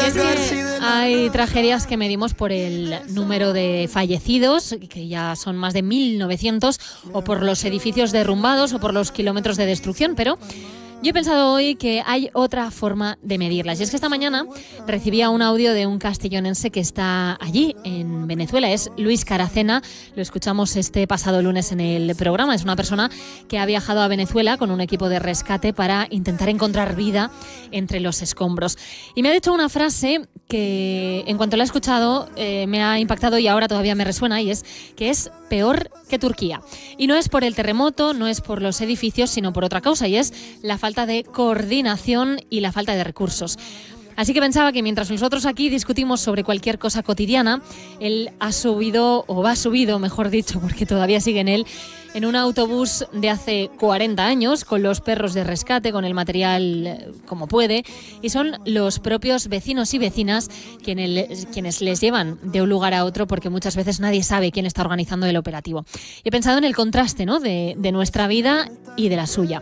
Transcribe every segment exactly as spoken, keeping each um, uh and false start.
es que hay tragedias que medimos por el número de fallecidos, que ya son más de mil novecientos, o por los edificios derrumbados o por los kilómetros de destrucción, pero yo he pensado hoy que hay otra forma de medirlas. Y es que esta mañana recibía un audio de un castellonense que está allí, en Venezuela. Es Luis Caracena. Lo escuchamos este pasado lunes en el programa. Es una persona que ha viajado a Venezuela con un equipo de rescate para intentar encontrar vida entre los escombros. Y me ha dicho una frase que, en cuanto la he escuchado, eh, me ha impactado y ahora todavía me resuena, y es que es peor que Turquía. Y no es por el terremoto, no es por los edificios, sino por otra causa, y es la falta falta de coordinación y la falta de recursos. Así que pensaba que mientras nosotros aquí discutimos sobre cualquier cosa cotidiana, él ha subido, o va subido, mejor dicho, porque todavía sigue en él, en un autobús de hace cuarenta años, con los perros de rescate, con el material como puede, y son los propios vecinos y vecinas quienes, quienes les llevan de un lugar a otro, porque muchas veces nadie sabe quién está organizando el operativo. Y he pensado en el contraste, ¿no?, de, de nuestra vida y de la suya.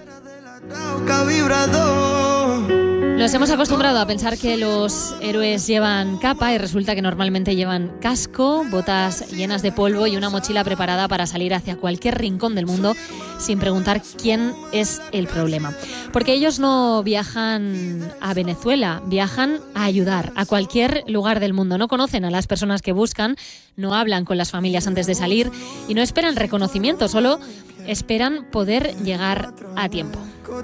Nos hemos acostumbrado a pensar que los héroes llevan capa y resulta que normalmente llevan casco, botas llenas de polvo y una mochila preparada para salir hacia cualquier rincón del mundo sin preguntar quién es el problema. Porque ellos no viajan a Venezuela, viajan a ayudar a cualquier lugar del mundo. No conocen a las personas que buscan, no hablan con las familias antes de salir y no esperan reconocimiento, solo esperan poder llegar a tiempo.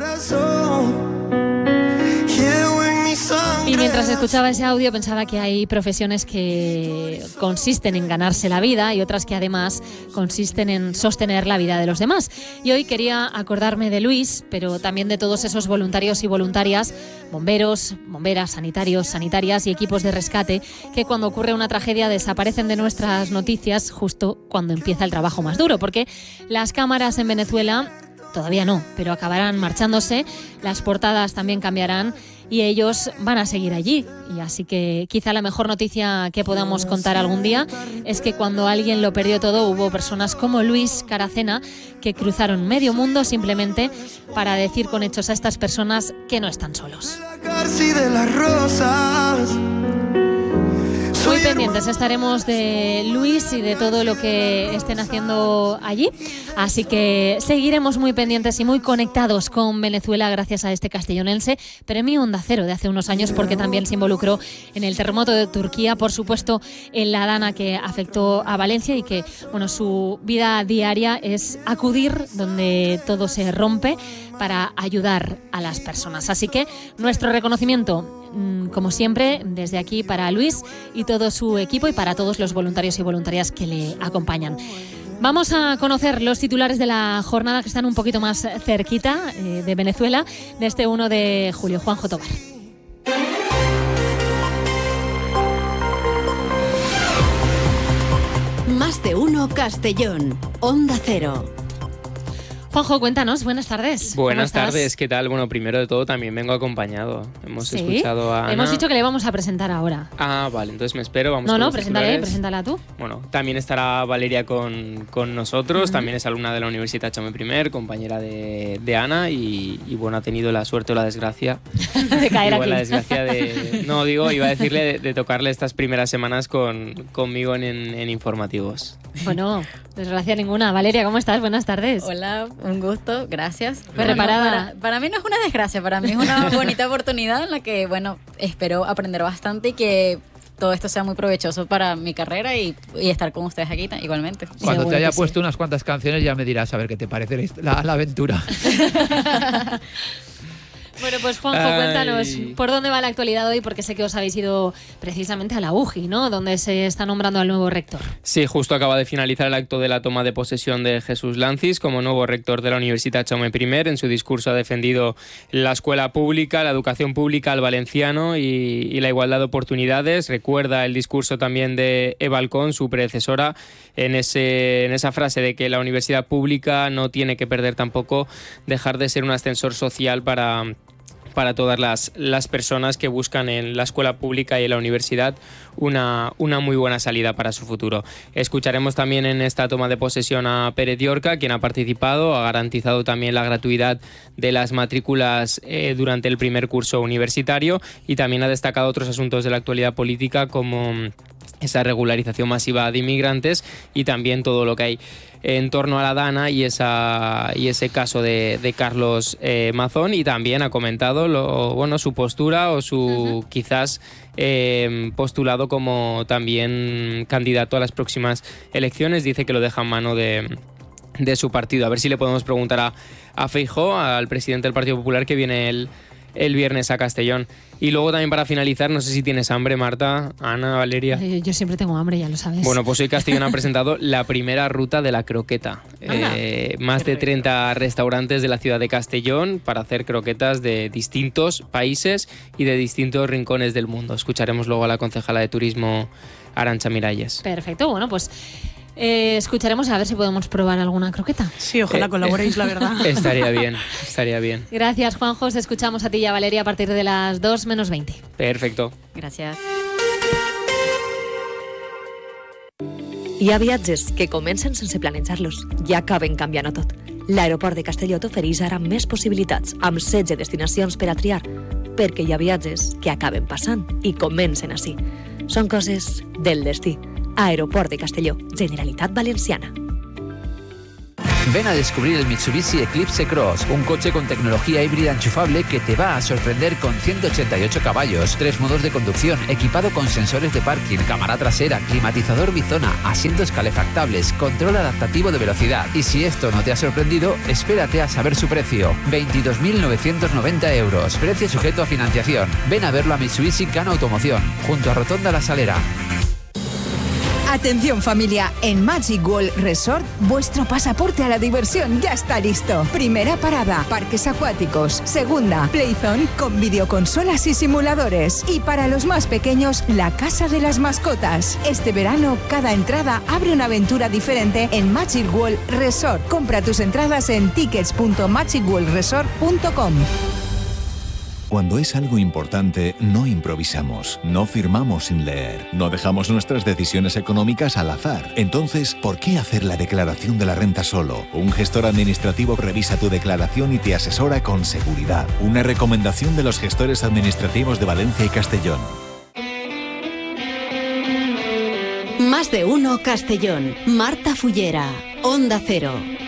Y mientras escuchaba ese audio pensaba que hay profesiones que consisten en ganarse la vida y otras que además consisten en sostener la vida de los demás. Y hoy quería acordarme de Luis, pero también de todos esos voluntarios y voluntarias, bomberos, bomberas, sanitarios, sanitarias y equipos de rescate que cuando ocurre una tragedia desaparecen de nuestras noticias justo cuando empieza el trabajo más duro, porque las cámaras en Venezuela todavía no, pero acabarán marchándose, las portadas también cambiarán y ellos van a seguir allí. Y así que quizá la mejor noticia que podamos contar algún día es que cuando alguien lo perdió todo, hubo personas como Luis Caracena que cruzaron medio mundo simplemente para decir con hechos a estas personas que no están solos. Muy pendientes estaremos de Luis y de todo lo que estén haciendo allí, así que seguiremos muy pendientes y muy conectados con Venezuela gracias a este castellonense, premio Onda Cero de hace unos años, porque también se involucró en el terremoto de Turquía, por supuesto en la Dana que afectó a Valencia, y que bueno, su vida diaria es acudir donde todo se rompe para ayudar a las personas. Así que nuestro reconocimiento, como siempre, desde aquí para Luis y todo su equipo y para todos los voluntarios y voluntarias que le acompañan. Vamos a conocer los titulares de la jornada que están un poquito más cerquita eh, de Venezuela, de este uno de julio. Juanjo Tobar. Más de uno Castellón, Onda Cero. Juanjo, cuéntanos, buenas tardes. Buenas tardes, ¿qué tal? Bueno, primero de todo también vengo acompañado. Hemos ¿Sí? escuchado a Ana. Hemos dicho que le vamos a presentar ahora. Ah, vale, entonces me espero, vamos No, con no, los preséntale, titulares. preséntala tú. Bueno, también estará Valeria con, con nosotros, Uh-huh. también es alumna de la Universitat Jaume I, compañera de, de Ana, y, y bueno, ha tenido la suerte o la desgracia de caer igual aquí. la desgracia de, no digo, iba a decirle de, de tocarle estas primeras semanas con, conmigo en, en, en informativos. Bueno, desgracia ninguna. Valeria, ¿cómo estás? Buenas tardes. Hola, un gusto, gracias. ¿Preparada? Bueno, para, para mí no es una desgracia, para mí es una bonita oportunidad en la que, bueno, espero aprender bastante y que todo esto sea muy provechoso para mi carrera y, y estar con ustedes aquí igualmente. Cuando Seguro te haya que puesto sí. unas cuantas canciones ya me dirás a ver qué te parece la, la aventura. Bueno, pues Juanjo, Ay. cuéntanos por dónde va la actualidad hoy, porque sé que os habéis ido precisamente a la U J I, ¿no? Donde se está nombrando al nuevo rector. Sí, justo acaba de finalizar el acto de la toma de posesión de Jesús Lancis como nuevo rector de la Universitat Jaume I. En su discurso ha defendido la escuela pública, la educación pública al valenciano y, y la igualdad de oportunidades. Recuerda el discurso también de Eva Alcón, su predecesora, en, ese, en esa frase de que la universidad pública no tiene que perder tampoco, dejar de ser un ascensor social para... para todas las, las personas que buscan en la escuela pública y en la universidad una, una muy buena salida para su futuro. Escucharemos también en esta toma de posesión a Pérez Llorca, quien ha participado, ha garantizado también la gratuidad de las matrículas eh, durante el primer curso universitario, y también ha destacado otros asuntos de la actualidad política como esa regularización masiva de inmigrantes y también todo lo que hay en torno a la Dana y, esa, y ese caso de, de Carlos eh, Mazón, y también ha comentado lo, bueno, su postura o su uh-huh. quizás eh, postulado como también candidato a las próximas elecciones. Dice que lo deja en mano de, de su partido. A ver si le podemos preguntar a, a Feijóo, al presidente del Partido Popular, que viene el, el viernes a Castellón. Y luego también, para finalizar, no sé si tienes hambre, Marta, Ana, Valeria. Yo siempre tengo hambre, ya lo sabes. Bueno, pues hoy Castellón ha presentado la primera ruta de la croqueta. Eh, más de treinta restaurantes de la ciudad de Castellón para hacer croquetas de distintos países y de distintos rincones del mundo. Escucharemos luego a la concejala de turismo, Arantxa Miralles. Perfecto, bueno, pues Eh, escucharemos a ver si podemos probar alguna croqueta. Sí, ojalá eh, colaboréis, la verdad. Estaría bien, estaría bien. Gracias, Juanjo. Os escuchamos a ti y a Valeria a partir de las dos menos veinte. Perfecto. Gracias. Hi ha viatges que comencen sense planejar-los i acaben canviant-ho tot. L'aeroport de Castelló t'ofereix ara més possibilitats, amb setze destinacions per a triar, perquè hi ha viatges que acaben passant i comencen així. Són coses del destí. Aeroport de Castelló, Generalitat Valenciana. Ven a descubrir el Mitsubishi Eclipse Cross, un coche con tecnología híbrida enchufable que te va a sorprender con ciento ochenta y ocho caballos, tres modos de conducción, equipado con sensores de parking, cámara trasera, climatizador bizona, asientos calefactables, control adaptativo de velocidad. Y si esto no te ha sorprendido, espérate a saber su precio. veintidós mil novecientos noventa euros. Precio sujeto a financiación. Ven a verlo a Mitsubishi Cano Automoción, junto a Rotonda La Salera. Atención familia, en Magic World Resort, vuestro pasaporte a la diversión ya está listo. Primera parada, parques acuáticos. Segunda, Playzone con videoconsolas y simuladores. Y para los más pequeños, la casa de las mascotas. Este verano, cada entrada abre una aventura diferente en Magic World Resort. Compra tus entradas en tickets punto magic world resort punto com. Cuando es algo importante, no improvisamos, no firmamos sin leer, no dejamos nuestras decisiones económicas al azar. Entonces, ¿por qué hacer la declaración de la renta solo? Un gestor administrativo revisa tu declaración y te asesora con seguridad. Una recomendación de los gestores administrativos de Valencia y Castellón. Más de uno Castellón. Marta Fullera, Onda Cero.